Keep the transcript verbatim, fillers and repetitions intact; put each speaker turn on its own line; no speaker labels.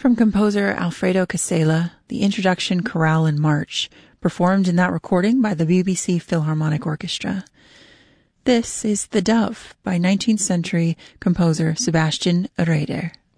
From composer Alfredo Casella, the introduction chorale and march, performed in that recording by the B B C Philharmonic Orchestra. This is The Dove by nineteenth century composer Sebastian Reeder.